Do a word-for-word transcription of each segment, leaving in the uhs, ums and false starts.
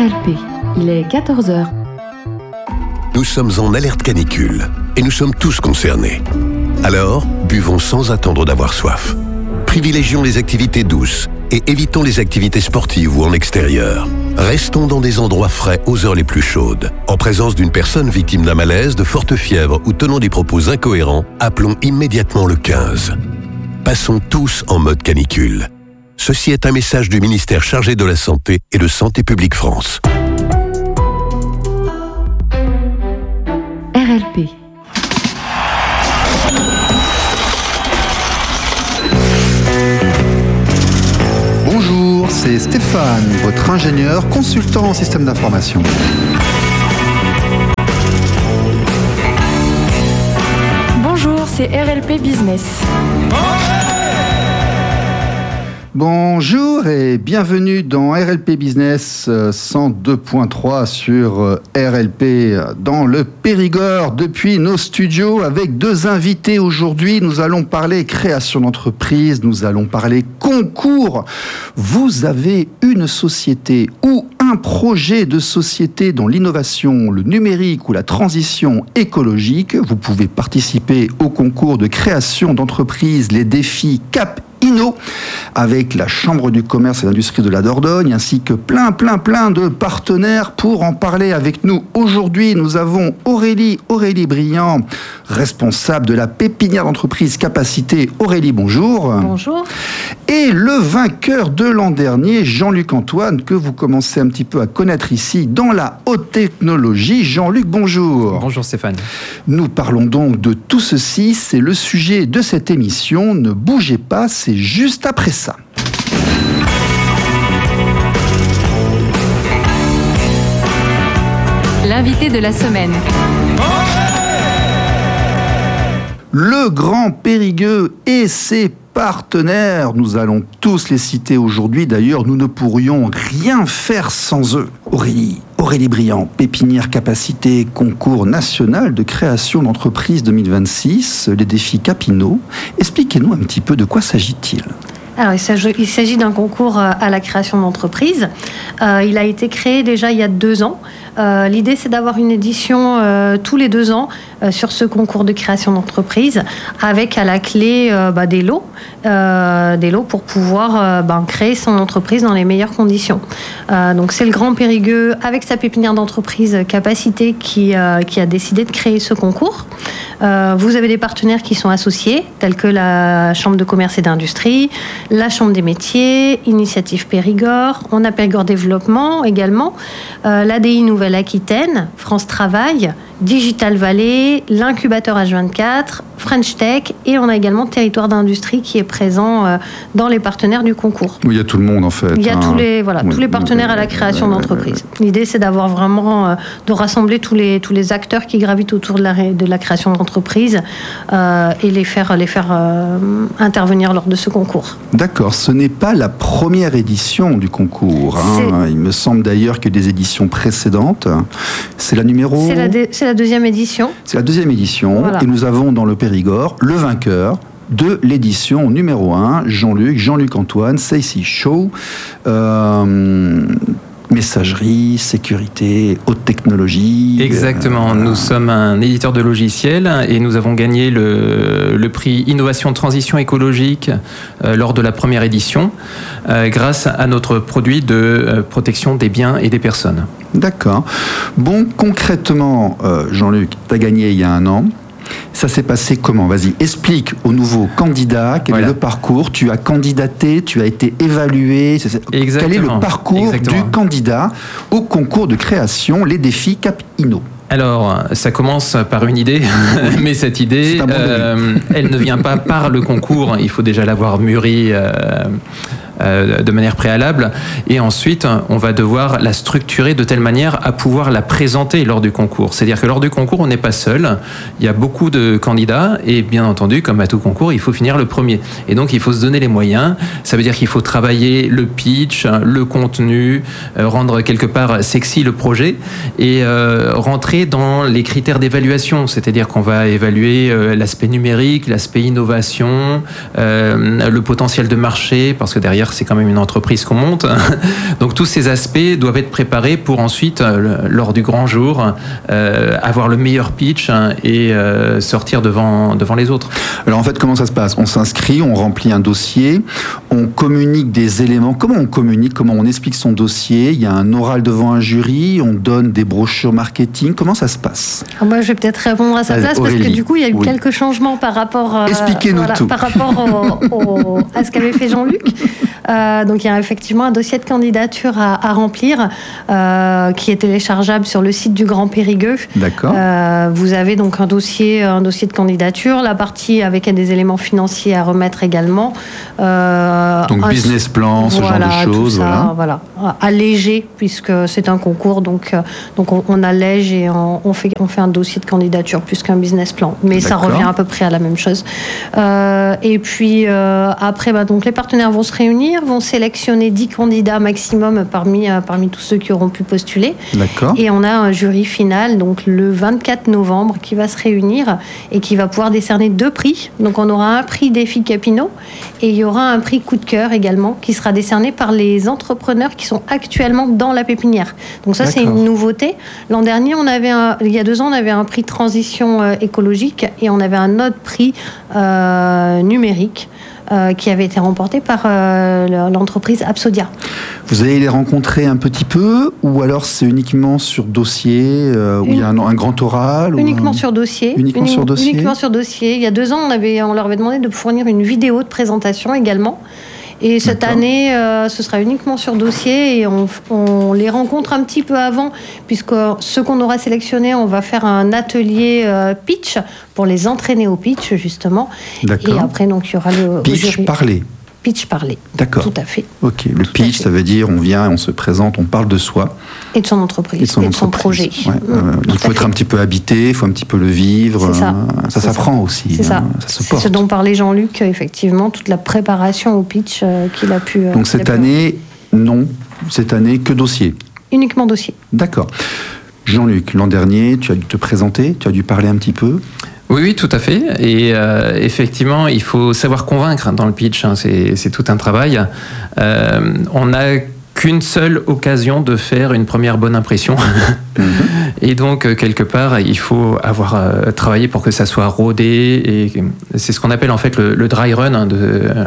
L P, il est quatorze heures. Nous sommes en alerte canicule et nous sommes tous concernés. Alors, buvons sans attendre d'avoir soif. Privilégions les activités douces et évitons les activités sportives ou en extérieur. Restons dans des endroits frais aux heures les plus chaudes. En présence d'une personne victime d'un malaise, de forte fièvre ou tenant des propos incohérents, appelons immédiatement le quinze. Passons tous en mode canicule. Ceci est un message du ministère chargé de la Santé et de Santé publique France. R L P. Bonjour, c'est Stéphane, votre ingénieur consultant en système d'information. Bonjour, c'est R L P Business. Bonjour et bienvenue dans R L P Business cent deux point trois sur R L P dans le Périgord depuis nos studios avec deux invités aujourd'hui. Nous allons parler création d'entreprise, nous allons parler concours. Vous avez une société ou un projet de société dans l'innovation, le numérique ou la transition écologique. Vous pouvez participer au concours de création d'entreprise, les défis Cap Inno, avec la Chambre du commerce et d'industrie de la Dordogne, ainsi que plein, plein, plein de partenaires pour en parler avec nous. Aujourd'hui, nous avons Aurélie, Aurélie Briand, responsable de la pépinière d'entreprise Capacité. Aurélie, bonjour. Bonjour. Et le vainqueur de l'an dernier, Jean-Luc Antoine, que vous commencez un petit peu à connaître ici dans la haute technologie. Jean-Luc, bonjour. Bonjour Stéphane. Nous parlons donc de tout ceci, c'est le sujet de cette émission. Ne bougez pas, c'est juste après ça. L'invité de la semaine. Le Grand Périgueux et ses partenaires, nous allons tous les citer aujourd'hui. D'ailleurs, nous ne pourrions rien faire sans eux. Aurélie, Aurélie Briand, pépinière Capacité, concours national de création d'entreprise deux mille vingt-six, les défis Cap Inno. Expliquez-nous un petit peu de quoi s'agit-il. Alors, il s'agit, il s'agit d'un concours à la création d'entreprise. Euh, il a été créé déjà il y a deux ans. Euh, l'idée, c'est d'avoir une édition euh, tous les deux ans euh, sur ce concours de création d'entreprise, avec à la clé euh, bah, des lots, euh, des lots pour pouvoir euh, bah, créer son entreprise dans les meilleures conditions. Euh, donc, c'est le Grand Périgueux avec sa pépinière d'entreprise Capacité qui, euh, qui a décidé de créer ce concours. Euh, vous avez des partenaires qui sont associés, tels que la Chambre de commerce et d'industrie, la Chambre des métiers, Initiative Périgord, on a Périgord Développement également, euh, l'A D I Nouvelle-Aquitaine, France Travail, Digital Valley, l'incubateur H vingt-quatre, French Tech, et on a également Territoire d'industrie qui est présent euh, dans les partenaire du concours. Oui, il y a tout le monde en fait. Il y a hein. tous les voilà oui, tous les partenaires oui, à la création oui, d'entreprise. oui, oui. L'idée, c'est d'avoir vraiment euh, de rassembler tous les tous les acteurs qui gravitent autour de la de la création d'entreprise euh, et les faire les faire euh, intervenir lors de ce concours. D'accord, ce n'est pas la première édition du concours. Hein. Il me semble d'ailleurs que des éditions précédentes. C'est la numéro. C'est la dé- c'est la deuxième édition. C'est la deuxième édition Voilà. Et nous avons dans le Périgord le vainqueur de l'édition numéro un, Jean-Luc, Jean-Luc Antoine, Saïsi Show, euh, messagerie, sécurité, haute technologie. Exactement, euh, nous sommes un éditeur de logiciels et nous avons gagné le, le prix Innovation Transition écologique euh, lors de la première édition euh, grâce à notre produit de euh, protection des biens et des personnes. D'accord. Bon, concrètement, euh, Jean-Luc, tu as gagné il y a un an. Ça s'est passé comment ? Vas-y, explique aux nouveaux candidats quel Voilà. est le parcours. Tu as candidaté, tu as été évalué. C'est, c'est, Exactement. Quel est le parcours Exactement. du candidat au concours de création, les défis Cap Inno ? Alors, ça commence par une idée, mais cette idée, C'est un bon euh, elle ne vient pas par le concours. Il faut déjà l'avoir mûrie euh, euh, de manière préalable. Et ensuite, on va devoir la structurer de telle manière à pouvoir la présenter lors du concours. C'est-à-dire que lors du concours, on n'est pas seul. Il y a beaucoup de candidats et bien entendu, comme à tout concours, il faut finir le premier. Et donc, il faut se donner les moyens. Ça veut dire qu'il faut travailler le pitch, le contenu, euh, rendre quelque part sexy le projet et euh, rentrer dans les critères d'évaluation, c'est-à-dire qu'on va évaluer euh, l'aspect numérique, l'aspect innovation, euh, le potentiel de marché, parce que derrière derrière, c'est quand même une entreprise qu'on monte. Donc tous ces aspects doivent être préparés pour ensuite, euh, lors du grand jour, euh, avoir le meilleur pitch hein, et euh, sortir devant, devant les autres. Alors en fait, comment ça se passe ? On s'inscrit, on remplit un dossier, on communique des éléments. Comment on communique ? Comment on explique son dossier ? Il y a un oral devant un jury, on donne des brochures marketing. Comment ça se passe ? Alors moi, je vais peut-être répondre à sa place Aurélie. Parce que du coup, il y a eu Oui. quelques changements par rapport, euh, Expliquez-nous voilà, tout. par rapport au, au, à ce qu'avait fait Jean-Luc. Euh, donc il y a effectivement un dossier de candidature à, à remplir euh, qui est téléchargeable sur le site du Grand Périgueux. D'accord. Euh, vous avez donc un dossier, un dossier de candidature, la partie avec des éléments financiers à remettre également. Euh, donc un, business plan, ce voilà, genre de choses. Tout ça, voilà. voilà. Allégé puisque c'est un concours, donc, donc on, on allège et on, on, fait, on fait un dossier de candidature plus qu'un business plan. Mais ça D'accord. revient à peu près à la même chose. Euh, et puis euh, après, bah, donc les partenaires vont se réunir, vont sélectionner dix candidats maximum parmi, euh, parmi tous ceux qui auront pu postuler. D'accord. Et on a un jury final, donc le vingt-quatre novembre, qui va se réunir et qui va pouvoir décerner deux prix. Donc on aura un prix Défi Capino et il y aura un prix Coup de cœur également qui sera décerné par les entrepreneurs qui sont actuellement dans la pépinière. Donc ça, D'accord. c'est une nouveauté. L'an dernier, on avait un, il y a deux ans, on avait un prix transition euh, écologique et on avait un autre prix euh, numérique euh, qui avait été remporté par euh, l'entreprise Absodia. Vous allez les rencontrer un petit peu ou alors c'est uniquement sur dossier euh, où Une... il y a un, un grand oral Uniquement ou... sur dossier. Uniquement Uni... sur dossier. Uniquement sur dossier. Il y a deux ans, on, avait, on leur avait demandé de fournir une vidéo de présentation également. Et cette D'accord. année, euh, ce sera uniquement sur dossier et on, on les rencontre un petit peu avant, puisque ceux qu'on aura sélectionnés, on va faire un atelier euh, pitch pour les entraîner au pitch, justement. D'accord. Et après, donc, il y aura le pitch jury. parler. Pitch parler. D'accord. Tout à fait. Ok. Le Tout pitch, ça veut dire on vient, on se présente, on parle de soi. Et de son entreprise. Et de son, et de son entreprise. projet. Ouais. Mmh, euh, donc il faut être fait. un petit peu habité, il faut un petit peu le vivre. C'est ça. Euh, ça C'est s'apprend ça. aussi. C'est hein, ça. Ça se C'est porte. ce dont parlait Jean-Luc, effectivement, toute la préparation au pitch euh, qu'il a pu. Euh, donc cette pu année, non. Cette année, que dossier. Uniquement dossier. D'accord. Jean-Luc, l'an dernier, tu as dû te présenter, tu as dû parler un petit peu. Oui, oui, tout à fait. Et euh, effectivement, il faut savoir convaincre dans le pitch. Hein, c'est, c'est tout un travail. Euh, on n'a qu'une seule occasion de faire une première bonne impression. Mmh. Et donc, quelque part, il faut avoir euh, travaillé pour que ça soit rodé. Et c'est ce qu'on appelle en fait le, le dry run hein, de, euh,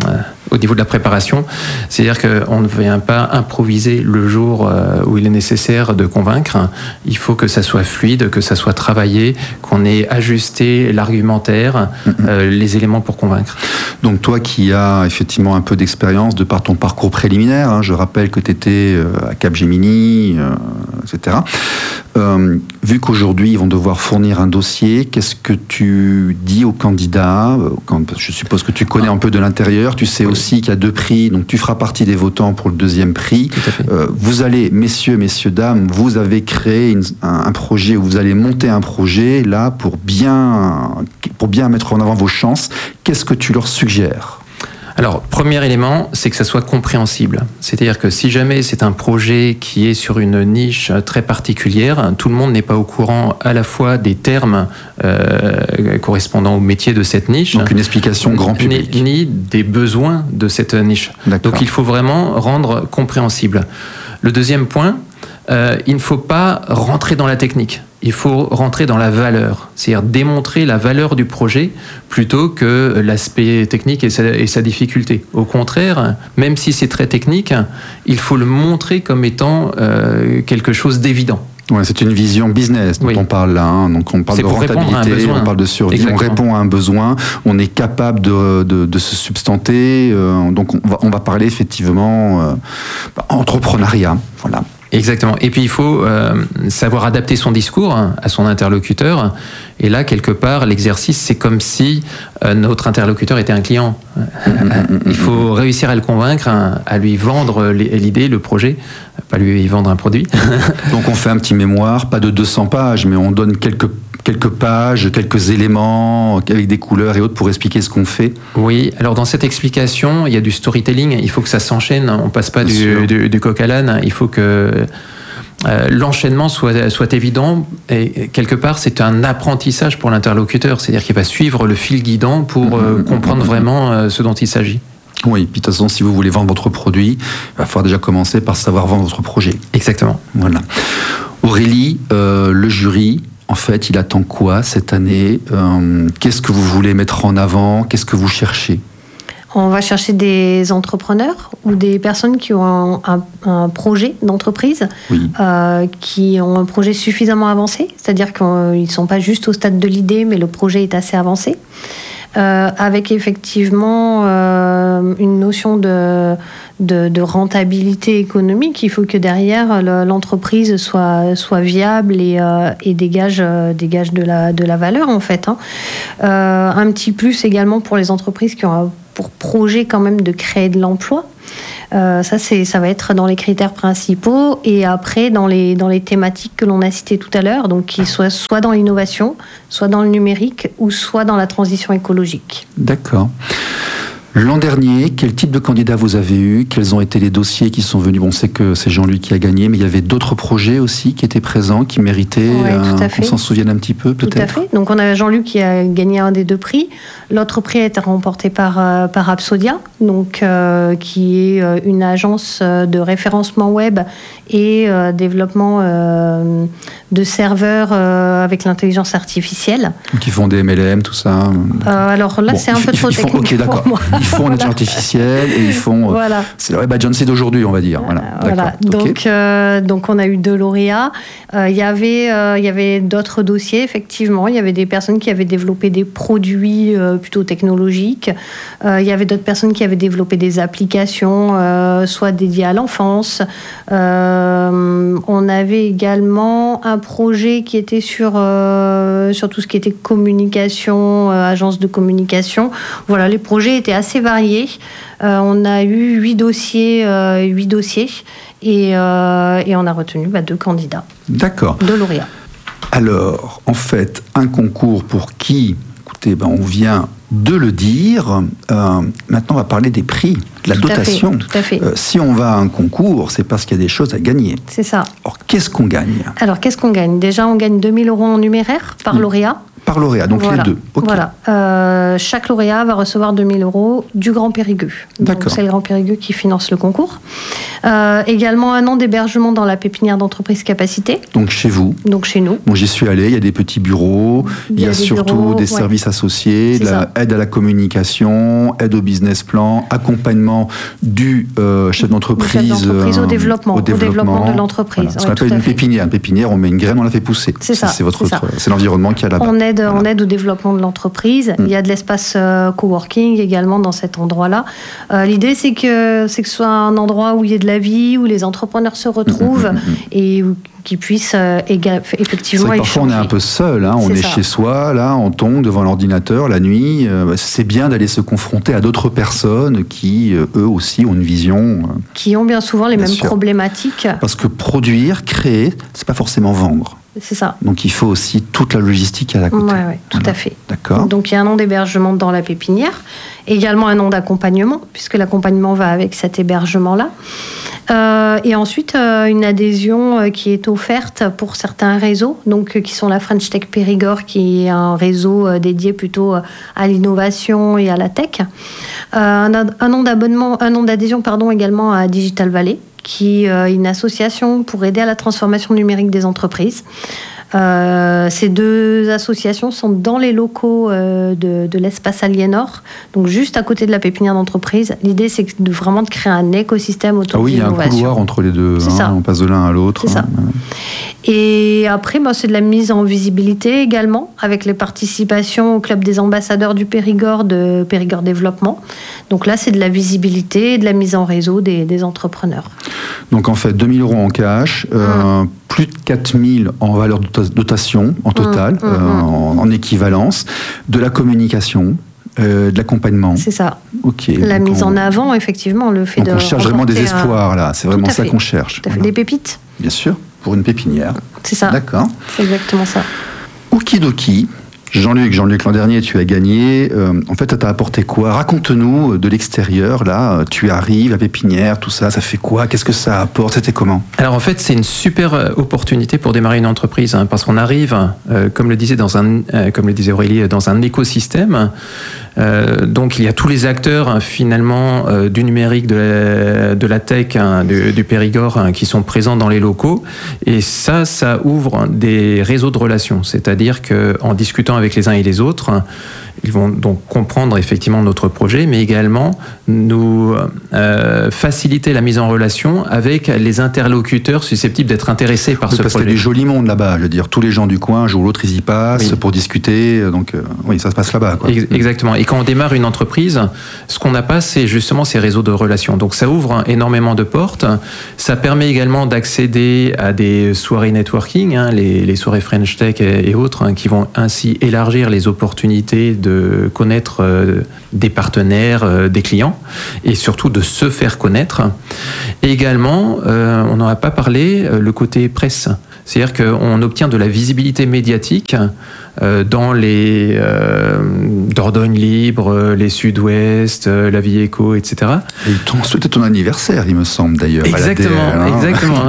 au niveau de la préparation. C'est-à-dire qu'on ne vient pas improviser le jour euh, où il est nécessaire de convaincre. Il faut que ça soit fluide, que ça soit travaillé, qu'on ait ajusté l'argumentaire, mmh. euh, les éléments pour convaincre. Donc toi qui as effectivement un peu d'expérience de par ton parcours préliminaire, hein, je rappelle que tu étais à Capgemini, euh, et cetera. Euh, vu qu'aujourd'hui ils vont devoir fournir un dossier, qu'est-ce que tu dis aux candidats ? Je suppose que tu connais un peu de l'intérieur, tu sais oui. aussi qu'il y a deux prix, donc tu feras partie des votants pour le deuxième prix. Euh, vous allez, messieurs, messieurs, dames, vous avez créé une, un, un projet, vous allez monter un projet là pour bien, pour bien mettre en avant vos chances. Qu'est-ce que tu leur suggères ? Alors, premier élément, c'est que ça soit compréhensible. C'est-à-dire que si jamais c'est un projet qui est sur une niche très particulière, tout le monde n'est pas au courant à la fois des termes euh, correspondant au métier de cette niche. Donc une explication grand public. Ni, ni des besoins de cette niche. D'accord. Donc il faut vraiment rendre compréhensible. Le deuxième point, euh, il ne faut pas rentrer dans la technique. Il faut rentrer dans la valeur, c'est-à-dire démontrer la valeur du projet plutôt que l'aspect technique et sa, et sa difficulté. Au contraire, même si c'est très technique, il faut le montrer comme étant euh, quelque chose d'évident. Ouais, c'est une vision business dont oui. on parle là. Hein. Donc on parle c'est de rentabilité, on parle de survie, Exactement. on répond à un besoin, on est capable de, de, de se substanter. Euh, donc on va, on va parler effectivement euh, entrepreneuriat. Voilà. Exactement. Et puis il faut euh, savoir adapter son discours à son interlocuteur. Et là, quelque part, l'exercice, c'est comme si euh, notre interlocuteur était un client. Il faut réussir à le convaincre, à lui vendre l'idée, le projet, pas lui vendre un produit. Donc on fait un petit mémoire, pas de deux cents pages, mais on donne quelques quelques pages, quelques éléments avec des couleurs et autres pour expliquer ce qu'on fait. Oui, alors dans cette explication, il y a du storytelling, il faut que ça s'enchaîne, on passe pas du, du, du coq à l'âne, il faut que euh, l'enchaînement soit, soit évident et quelque part c'est un apprentissage pour l'interlocuteur, c'est-à-dire qu'il va suivre le fil guidant pour euh, comprendre vraiment euh, ce dont il s'agit. Oui, puis de toute façon, si vous voulez vendre votre produit, il va falloir déjà commencer par savoir vendre votre projet. Exactement. Voilà. Aurélie, euh, le jury, en fait, il attend quoi cette année ? euh, Qu'est-ce que vous voulez mettre en avant ? Qu'est-ce que vous cherchez ? On va chercher des entrepreneurs ou des personnes qui ont un, un, un projet d'entreprise, oui. euh, qui ont un projet suffisamment avancé, c'est-à-dire qu'ils ne sont pas juste au stade de l'idée, mais le projet est assez avancé, euh, avec effectivement euh, une notion de, de, de rentabilité économique. Il faut que derrière, le, l'entreprise soit, soit viable et, euh, et dégage, euh, dégage de, la, de la valeur, en fait. Hein. Euh, un petit plus également pour les entreprises qui ont un pour projet quand même de créer de l'emploi. Euh, ça, c'est, ça va être dans les critères principaux et après dans les, dans les thématiques que l'on a citées tout à l'heure, donc qui soient soit dans l'innovation, soit dans le numérique ou soit dans la transition écologique. D'accord. L'an dernier, quel type de candidat vous avez eu ? Quels ont été les dossiers qui sont venus ? Bon, on sait que c'est Jean-Louis qui a gagné, mais il y avait d'autres projets aussi qui étaient présents, qui méritaient ouais, euh, qu'on s'en souvienne un petit peu, peut-être ? Tout à fait. Donc, on a Jean-Luc qui a gagné un des deux prix. L'autre prix a été remporté par, euh, par Absodia, donc, euh, qui est euh, une agence de référencement web et euh, développement euh, de serveurs euh, avec l'intelligence artificielle. Donc, ils font des M L M, tout ça euh, Alors là, bon, c'est un peu trop technique. Ok, d'accord. Moi. Ils font voilà. l'intelligence artificielle et ils font. Voilà. C'est le web agency d'aujourd'hui, on va dire. Voilà. voilà. Donc, okay. euh, donc, on a eu deux lauréats. Euh, il y avait, euh, il y avait d'autres dossiers, effectivement. Il y avait des personnes qui avaient développé des produits euh, plutôt technologiques. Euh, il y avait d'autres personnes qui avaient développé des applications, euh, soit dédiées à l'enfance. Euh, on avait également un projet qui était sur, euh, sur tout ce qui était communication, euh, agence de communication. Voilà, les projets étaient assez variés. Euh, on a eu huit dossiers, euh, huit dossiers et, euh, et on a retenu bah, deux candidats. D'accord. Deux lauréats. Alors, en fait, un concours pour qui, écoutez, ben, on vient de le dire. Euh, maintenant, on va parler des prix, de la tout dotation. À fait, tout à fait. Euh, si on va à un concours, c'est parce qu'il y a des choses à gagner. C'est ça. Alors, qu'est-ce qu'on gagne ? Alors, qu'est-ce qu'on gagne ? Déjà, on gagne deux mille euros en numéraire par lauréat. Par lauréat, donc voilà. les deux. Okay. Voilà. Euh, chaque lauréat va recevoir deux mille euros du Grand Périgueux. D'accord. Donc, c'est le Grand Périgueux qui finance le concours. Euh, également un an d'hébergement dans la pépinière d'entreprise Capacité. Donc chez vous. Donc chez nous. Bon, j'y suis allé, il y a des petits bureaux, il y a, il y a des surtout bureaux, des ouais. services associés, de la aide à la communication, aide au business plan, accompagnement du euh, chef d'entreprise, chef d'entreprise euh, au, développement, au, développement, au développement de l'entreprise. Voilà, ce qu'on ouais, appelle une pépinière. Une pépinière, on met une graine, on la fait pousser. C'est ça. C'est, votre, c'est, ça. c'est l'environnement qu'il y a là-bas. On aide, voilà. on aide au développement de l'entreprise. Mmh. Il y a de l'espace euh, coworking également dans cet endroit-là. Euh, l'idée, c'est que, c'est que ce soit un endroit où il y ait de la vie, où les entrepreneurs se retrouvent mmh, mmh, mmh. et où qui puissent euh, éga- effectivement c'est parfois on est un peu seul, hein, on est, est chez soi, là, on tombe devant l'ordinateur la nuit. Euh, c'est bien d'aller se confronter à d'autres personnes qui, euh, eux aussi, ont une vision. Euh, qui ont bien souvent les bien mêmes sûr. problématiques. Parce que produire, créer, c'est pas forcément vendre. C'est ça. Donc il faut aussi toute la logistique à la côté. Oui, ouais, tout voilà. à fait. D'accord. Donc il y a un an d'hébergement dans la pépinière, également un an d'accompagnement, puisque l'accompagnement va avec cet hébergement-là. Euh, et ensuite, euh, une adhésion euh, qui est offerte pour certains réseaux, donc, euh, qui sont la French Tech Périgord, qui est un réseau euh, dédié plutôt euh, à l'innovation et à la tech. Euh, un, un an d'abonnement, un an d'adhésion pardon, également à Digital Valley, qui est une association pour aider à la transformation numérique des entreprises. Euh, ces deux associations sont dans les locaux euh, de, de l'espace Aliénor, donc juste à côté de la pépinière d'entreprise. L'idée, c'est de, vraiment de créer un écosystème autour ah oui, de l'innovation. Il y a un couloir entre les deux, hein, on passe de l'un à l'autre. C'est hein. ça. Et après, bah, c'est de la mise en visibilité également, avec les participations au Club des ambassadeurs du Périgord, de Périgord Développement. Donc là, c'est de la visibilité et de la mise en réseau des, des entrepreneurs. Donc en fait, deux mille euros en cash, mmh. euh, plus de quatre mille en valeur de dotation en total, mmh, mmh, euh, en, en équivalence, de la communication, euh, de l'accompagnement. C'est ça. Ok. La mise on... en avant, effectivement, le fait donc de. On cherche vraiment des espoirs, un... là. C'est vraiment ça fait. qu'on cherche. Tout à fait. Voilà. Des pépites. Bien sûr, pour une pépinière. C'est ça. D'accord. C'est exactement ça. Okidoki. Jean-Luc, Jean-Luc, l'an dernier, tu as gagné. Euh, en fait, ça t'a apporté quoi ? Raconte-nous de l'extérieur, là. Tu arrives, la pépinière, tout ça, ça fait quoi ? Qu'est-ce que ça apporte ? C'était comment ? Alors, en fait, c'est une super opportunité pour démarrer une entreprise, hein, parce qu'on arrive, euh, comme le disait dans un, euh, comme le disait Aurélie, dans un écosystème Euh, donc il y a tous les acteurs hein, finalement euh, du numérique, de la, de la tech, hein, du, du Périgord hein, qui sont présents dans les locaux. Et ça, ça ouvre des réseaux de relations. C'est-à-dire qu'en discutant avec les uns et les autres, ils vont donc comprendre effectivement notre projet, mais également nous euh, faciliter la mise en relation avec les interlocuteurs susceptibles d'être intéressés par oui, ce parce projet. Parce qu'il y a du joli monde là-bas, je veux dire, tous les gens du coin, un jour ou l'autre, ils y passent oui. pour discuter, donc euh, oui, ça se passe là-bas. Quoi. Exactement. Et quand on démarre une entreprise, ce qu'on n'a pas, c'est justement ces réseaux de relations. Donc ça ouvre énormément de portes. Ça permet également d'accéder à des soirées networking, hein, les, les soirées French Tech et, et autres, hein, qui vont ainsi élargir les opportunités de connaître euh, des partenaires, euh, des clients, et surtout de se faire connaître. Et également, euh, on n'en a pas parlé, euh, le côté presse. C'est-à-dire qu'on obtient de la visibilité médiatique euh, dans les euh, Dordogne Libre, les Sud-Ouest, euh, La Vie Éco, et cetera. Et ils t'ont souhaité ton anniversaire, il me semble d'ailleurs. Exactement, à l'A D L, hein. exactement.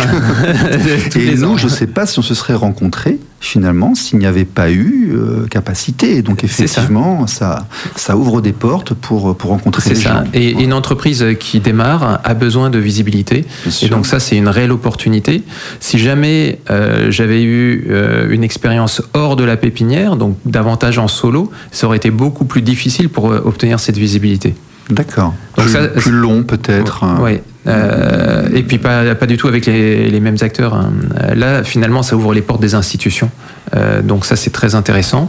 Et les nous, ans. je ne sais pas si on se serait rencontrés finalement s'il n'y avait pas eu euh, capacité. Donc effectivement, ça. ça, ça ouvre des portes pour, pour rencontrer c'est les ça. gens. Et une entreprise qui démarre a besoin de visibilité. Et donc ça, c'est une réelle opportunité. Si jamais euh, j'avais eu euh, une expérience hors de la pépinière, donc davantage en solo, ça aurait été beaucoup plus difficile pour euh, obtenir cette visibilité. D'accord. Donc plus, ça, plus long peut-être. Oui. Euh, et puis pas, pas du tout avec les, les mêmes acteurs. Hein. Là, finalement, ça ouvre les portes des institutions. Euh, donc ça, c'est très intéressant.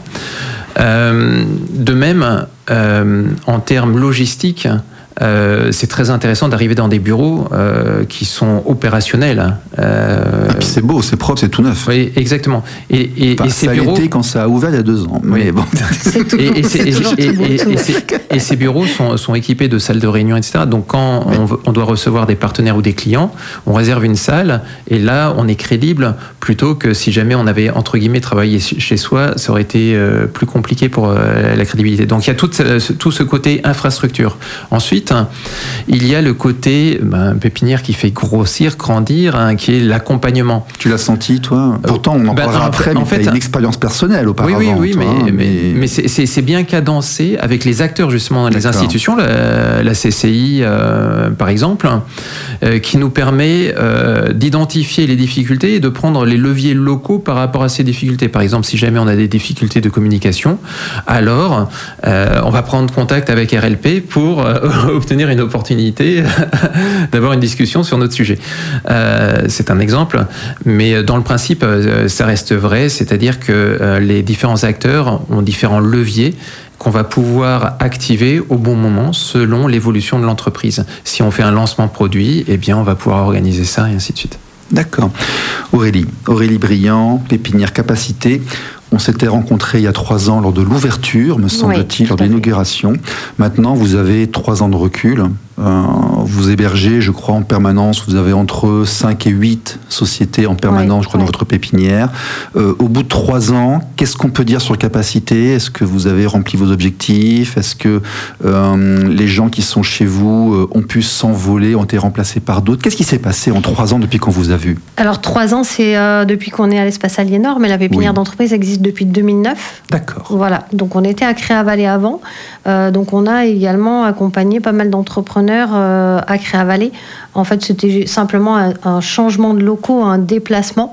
Euh, de même, euh, en termes logistiques, Euh, c'est très intéressant d'arriver dans des bureaux euh, qui sont opérationnels. Euh, et puis c'est beau, c'est propre, c'est tout neuf. Oui, exactement. Et, et, enfin, et ces ça bureaux, a été quand ça a ouvert il y a deux ans. Mais oui. bon. C'est tout, et, et, c'est et, toujours et, tout beau, et, tout et, neuf. ces, et ces bureaux sont, sont équipés de salles de réunion, et cetera. Donc quand oui. on, on doit recevoir des partenaires ou des clients, on réserve une salle et là, on est crédible plutôt que si jamais on avait, entre guillemets, travaillé chez soi, ça aurait été euh, plus compliqué pour euh, la crédibilité. Donc il y a tout, tout ce côté infrastructure. Ensuite, il y a le côté ben, pépinière qui fait grossir, grandir, hein, qui est l'accompagnement. Tu l'as senti, toi ? Pourtant, on en ben, parlera en après, fait, mais en fait, tu as une expérience personnelle auparavant. Oui, oui, oui, toi, mais, hein, mais, mais... mais c'est, c'est, c'est bien cadencé avec les acteurs, justement, dans les D'accord. institutions, la, la C C I, euh, par exemple, euh, qui nous permet euh, d'identifier les difficultés et de prendre les leviers locaux par rapport à ces difficultés. Par exemple, si jamais on a des difficultés de communication, alors euh, on va prendre contact avec R L P pour euh, obtenir une opportunité d'avoir une discussion sur notre sujet. Euh, c'est un exemple, mais dans le principe, euh, ça reste vrai, c'est-à-dire que euh, les différents acteurs ont différents leviers qu'on va pouvoir activer au bon moment selon l'évolution de l'entreprise. Si on fait un lancement produit, eh bien, on va pouvoir organiser ça et ainsi de suite. D'accord. Aurélie, Aurélie Briand, Pépinière Capacité. On s'était rencontrés il y a trois ans lors de l'ouverture, me semble-t-il, oui, lors de l'inauguration. Maintenant, vous avez trois ans de recul. Euh, vous hébergez, je crois, en permanence, vous avez entre cinq et huit sociétés en permanence, oui, je crois, oui. dans votre pépinière. Euh, au bout de trois ans, qu'est-ce qu'on peut dire sur Capacité ? Est-ce que vous avez rempli vos objectifs ? Est-ce que euh, les gens qui sont chez vous euh, ont pu s'envoler, ont été remplacés par d'autres ? Qu'est-ce qui s'est passé en trois ans depuis qu'on vous a vu ? Alors, trois ans, c'est euh, depuis qu'on est à l'Espace Aliénor, mais la pépinière Oui. d'entreprise existe depuis deux mille neuf. D'accord. Voilà, donc on était à Créa-Vallée avant. Euh, donc on a également accompagné pas mal d'entrepreneurs euh, à Créa-Vallée. En fait, c'était simplement un, un changement de locaux, un déplacement.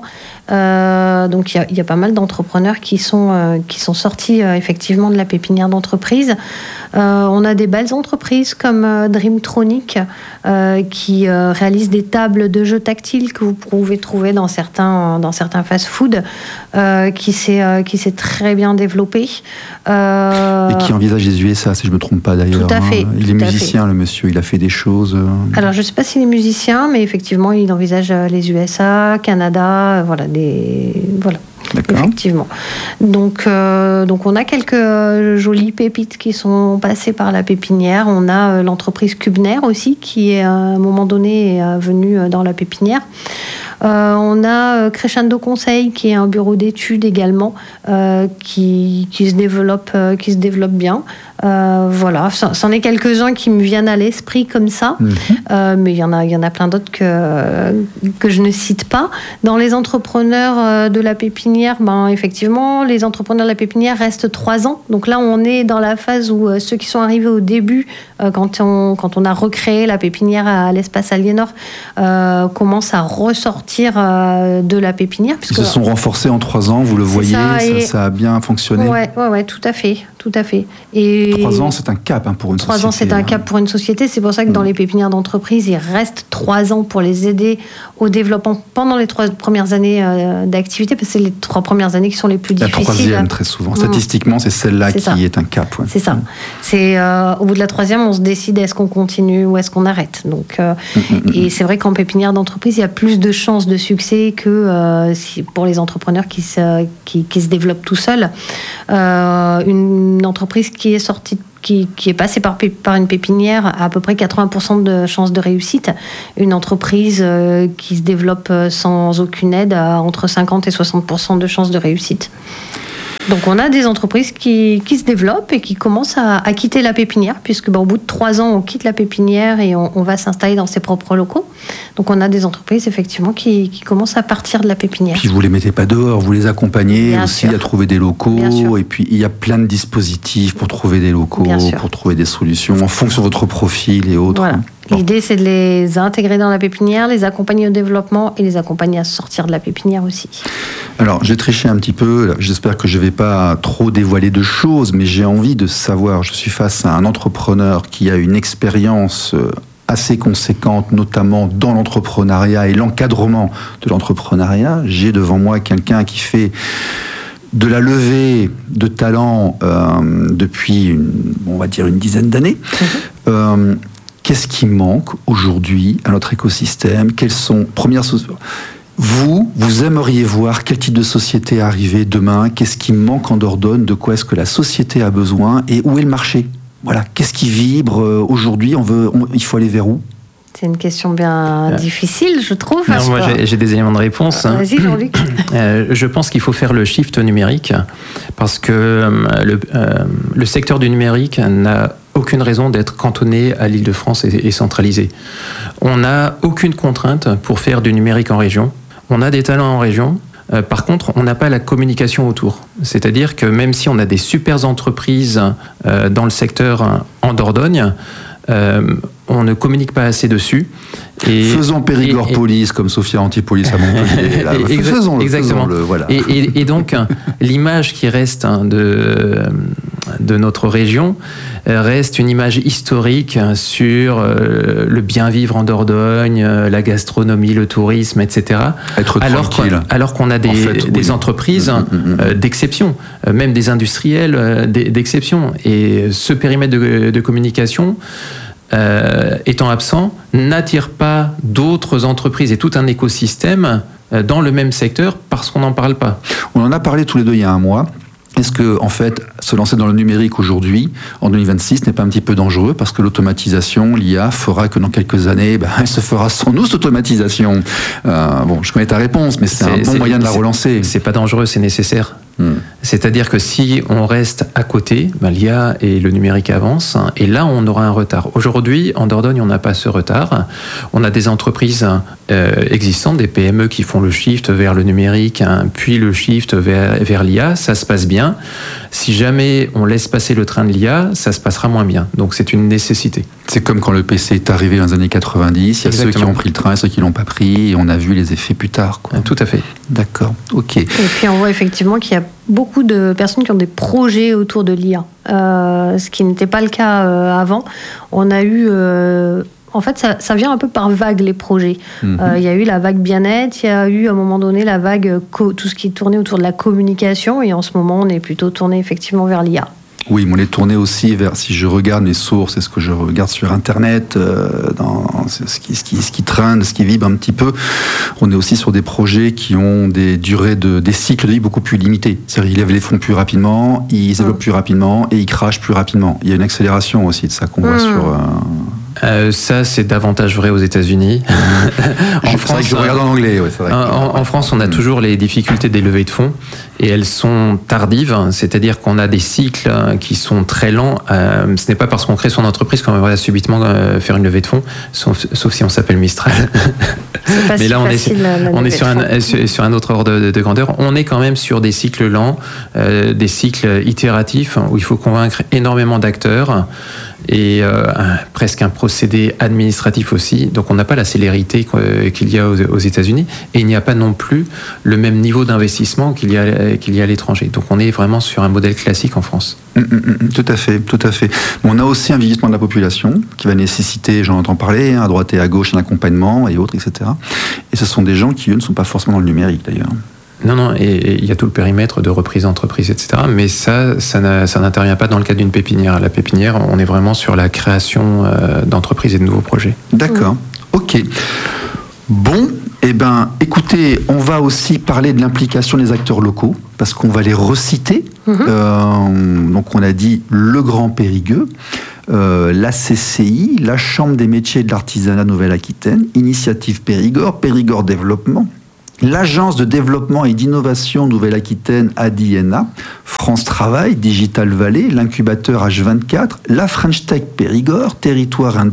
Euh, donc il y, y a pas mal d'entrepreneurs qui sont, euh, qui sont sortis euh, effectivement de la pépinière d'entreprise. Euh, on a des belles entreprises comme euh, Dreamtronic euh, qui euh, réalisent des tables de jeux tactiles que vous pouvez trouver dans certains, dans certains fast-food, euh, qui s'est euh, qui s'est très bien développé. Euh, Et qui envisage les U S A, si je ne me trompe pas d'ailleurs. Tout à fait. Hein. Il est tout à musicien, le monsieur, il a fait des choses. Euh... Alors, je ne sais pas s'il est musicien, mais effectivement, il envisage les U S A, Canada, euh, voilà, des... voilà. D'accord. Effectivement. Donc, euh, donc, on a quelques euh, jolies pépites qui sont passées par la pépinière. On a euh, l'entreprise Cubner aussi, qui, à un moment donné, est euh, venue dans la pépinière. Euh, on a Crescendo Conseil, qui est un bureau d'études également, euh, qui, qui, se développe, euh, qui se développe bien. Euh, voilà, c'en est quelques-uns qui me viennent à l'esprit comme ça, mmh. euh, mais il y en a, il y en a plein d'autres que, que je ne cite pas. Dans les entrepreneurs de la pépinière, ben, effectivement, les entrepreneurs de la pépinière restent trois ans. Donc là, on est dans la phase où euh, ceux qui sont arrivés au début, euh, quand, on, quand on a recréé la pépinière à, à l'espace Aliénor, euh, commencent à ressortir euh, de la pépinière. Ils se sont renforcés en trois ans, vous le voyez, ça, ça, ça a bien fonctionné. Oui, ouais, ouais, tout à fait. Tout à fait. Et trois ans, c'est un cap hein, pour une trois société. Trois ans, c'est un cap pour une société. C'est pour ça que mmh. dans les pépinières d'entreprise, il reste trois ans pour les aider au développement pendant les trois premières années euh, d'activité, parce que c'est les trois premières années qui sont les plus difficiles. La troisième, très souvent. Mmh. Statistiquement, c'est celle-là c'est qui ça. est un cap. Ouais. C'est ça. C'est, euh, au bout de la troisième, on se décide est-ce qu'on continue ou est-ce qu'on arrête. Donc, euh, mmh, mmh, et c'est vrai qu'en pépinière d'entreprise, il y a plus de chances de succès que euh, si, pour les entrepreneurs qui se, qui, qui se développent tout seuls. Euh, une Une entreprise qui est sortie, qui, qui est passée par, par une pépinière a à peu près quatre-vingts pour cent de chances de réussite. Une entreprise euh, qui se développe sans aucune aide a entre cinquante et soixante pour cent de chances de réussite. Donc on a des entreprises qui, qui se développent et qui commencent à, à quitter la pépinière, puisque bah, au bout de trois ans, on quitte la pépinière et on, on va s'installer dans ses propres locaux. Donc on a des entreprises effectivement qui, qui commencent à partir de la pépinière. Puis vous les mettez pas dehors, vous les accompagnez Bien aussi sûr. à trouver des locaux. Et puis il y a plein de dispositifs pour trouver des locaux, pour trouver des solutions en fonction de votre profil et autres. Voilà. Bon. L'idée, c'est de les intégrer dans la pépinière, les accompagner au développement et les accompagner à sortir de la pépinière aussi. Alors, j'ai triché un petit peu. J'espère que je ne vais pas trop dévoiler de choses, mais j'ai envie de savoir. Je suis face à un entrepreneur qui a une expérience assez conséquente, notamment dans l'entrepreneuriat et l'encadrement de l'entrepreneuriat. J'ai devant moi quelqu'un qui fait de la levée de talent euh, depuis, une, on va dire, une dizaine d'années. Mmh. Euh, Qu'est-ce qui manque aujourd'hui à notre écosystème ? Quelles sont premières Vous, vous aimeriez voir quel type de société arriver demain ? Qu'est-ce qui manque en Dordogne ? De quoi est-ce que la société a besoin ? Et où est le marché ? Voilà. Qu'est-ce qui vibre aujourd'hui ? On veut, on, il faut aller vers où ? C'est une question bien euh, difficile, je trouve. Non, moi, j'ai, j'ai des éléments de réponse. Euh, vas-y, Jean-Luc. euh, je pense qu'il faut faire le shift numérique parce que euh, le, euh, le secteur du numérique n'a aucune raison d'être cantonné à l'Île-de-France et, et centralisé. On n'a aucune contrainte pour faire du numérique en région. On a des talents en région. Euh, par contre, on n'a pas la communication autour. C'est-à-dire que même si on a des super entreprises euh, dans le secteur en Dordogne, euh, on ne communique pas assez dessus. Et, faisons Périgord et, et, Police comme Sophia Antipolis à Montpellier. Là. Exa- faisons-le. Exactement. Faisons-le, voilà. et, et, et donc, l'image qui reste de, de notre région reste une image historique sur le bien vivre en Dordogne, la gastronomie, le tourisme, et cetera. Être alors tranquille. Qu'on, alors qu'on a des, en fait, des oui. entreprises mmh, mmh, mmh. d'exception, même des industriels d'exception. Et ce périmètre de, de communication, Euh, étant absent, n'attire pas d'autres entreprises et tout un écosystème euh, dans le même secteur parce qu'on n'en parle pas. On en a parlé tous les deux il y a un mois. Est-ce que, en fait, se lancer dans le numérique aujourd'hui, en deux mille vingt-six, n'est pas un petit peu dangereux parce que l'automatisation, l'I A, fera que dans quelques années, ben, elle se fera sans nous, cette automatisation. Euh, bon, je connais ta réponse, mais c'est, c'est un bon c'est, moyen de la relancer. C'est pas dangereux, c'est nécessaire. Hmm. C'est-à-dire que si on reste à côté, ben, l'I A et le numérique avancent, hein, et là, on aura un retard. Aujourd'hui, en Dordogne, on n'a pas ce retard. On a des entreprises euh, existantes, des P M E qui font le shift vers le numérique, hein, puis le shift vers, vers l'I A. Ça se passe bien. Si jamais on laisse passer le train de l'I A, ça se passera moins bien. Donc, c'est une nécessité. C'est comme quand le P C est arrivé dans les années quatre-vingt-dix. Il y a Exactement. Ceux qui ont pris le train et ceux qui ne l'ont pas pris. Et on a vu les effets plus tard, quoi. Tout à fait. D'accord. OK. Et puis, on voit effectivement qu'il y a beaucoup de personnes qui ont des projets autour de l'I A, euh, ce qui n'était pas le cas euh, avant. On a eu... Euh, en fait, ça, ça vient un peu par vague, les projets. Il mm-hmm. euh, y a eu la vague bien-être, il y a eu à un moment donné la vague, co- tout ce qui tournait autour de la communication, et en ce moment, on est plutôt tourné effectivement vers l'I A. Oui, mais on est tourné aussi vers, si je regarde mes sources et ce que je regarde sur Internet, euh, dans ce qui, ce, qui, ce qui traîne, ce qui vibre un petit peu, on est aussi sur des projets qui ont des durées, de, des cycles de vie beaucoup plus limités. C'est-à-dire qu'ils lèvent les fonds plus rapidement, ils se développent mmh. plus rapidement et ils crachent plus rapidement. Il y a une accélération aussi de ça qu'on mmh. voit sur... Euh, Euh, ça, c'est davantage vrai aux États-Unis. en France, c'est vrai que je regarde en anglais. Ouais, c'est vrai en, que... en France, on a toujours les difficultés des levées de fonds et elles sont tardives, c'est-à-dire qu'on a des cycles qui sont très lents. Euh, ce n'est pas parce qu'on crée son entreprise qu'on va subitement euh, faire une levée de fonds, sauf, sauf si on s'appelle Mistral. Pas Mais si là, on est, sur, on est sur, un, sur un autre ordre de, de grandeur. On est quand même sur des cycles lents, euh, des cycles itératifs où il faut convaincre énormément d'acteurs et euh, un, presque un procédé administratif aussi. Donc on n'a pas la célérité qu'il y a aux, aux États-Unis et il n'y a pas non plus le même niveau d'investissement qu'il y a, qu'il y a à l'étranger. Donc on est vraiment sur un modèle classique en France. Mmh, mmh, tout à fait, tout à fait. On a aussi un vieillissement de la population qui va nécessiter, j'en entends parler, à droite et à gauche, un accompagnement et autres, et cetera. Et ce sont des gens qui, eux, ne sont pas forcément dans le numérique d'ailleurs. Non, non, et il y a tout le périmètre de reprise d'entreprise, et cetera. Mais ça, ça, ça n'intervient pas dans le cadre d'une pépinière. La pépinière, on est vraiment sur la création euh, d'entreprises et de nouveaux projets. D'accord, ok. Bon, eh ben, écoutez, on va aussi parler de l'implication des acteurs locaux, parce qu'on va les reciter. Mmh. Euh, donc on a dit le Grand Périgueux, euh, la C C I, la Chambre des métiers et de l'artisanat Nouvelle-Aquitaine, Initiative Périgord, Périgord Développement, l'Agence de développement et d'innovation Nouvelle-Aquitaine A D I N A, France Travail, Digital Valley, l'incubateur H vingt-quatre, la French Tech Périgord, territoire